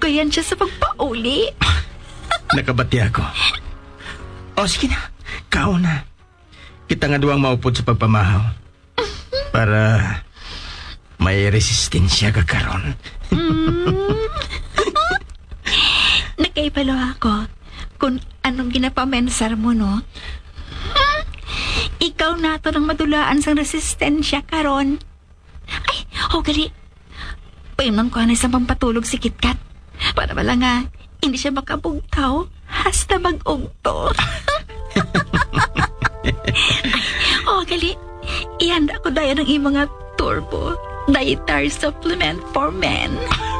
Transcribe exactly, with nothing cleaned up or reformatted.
dugayan siya sa pagpauli. Nakabati ako. O sige na, kao na. Kita nga duwang maupod sa pagpamahaw. Para may resistensya ka karon. Nakaibalo ako kung anong ginapamensar mo, no? Hmm, ikaw na to ng madulaan sang resistensya karon. Ay, oh gali. Painom ko na isang pampatulog si KitKat. Para wala nga, hindi siya makabugtaw. Hasta mag-ugto. Ay, oh gali. Ihanda ko dahil ng imong turbo dietary supplement for men.